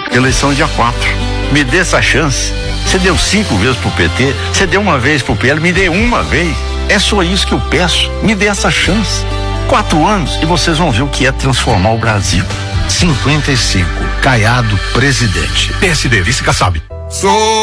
Eleição dia 4. Me dê essa chance. Você deu 5 vezes pro PT, você deu uma vez pro PL, me dê uma vez. É só isso que eu peço. Me dê essa chance. 4 anos e vocês vão ver o que é transformar o Brasil. 55. Caiado, presidente. PSD, vice Kassab.